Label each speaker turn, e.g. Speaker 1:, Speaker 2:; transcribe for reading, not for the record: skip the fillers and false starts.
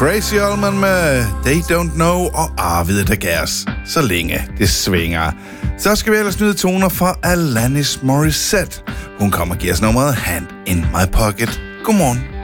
Speaker 1: Crazy Allman med They Don't Know og Arvid der gas, så længe det svinger. Så skal vi ellers nyde toner fra Alanis Morissette. Hun kommer og giver os nummeret Hand in My Pocket. Godmorgen.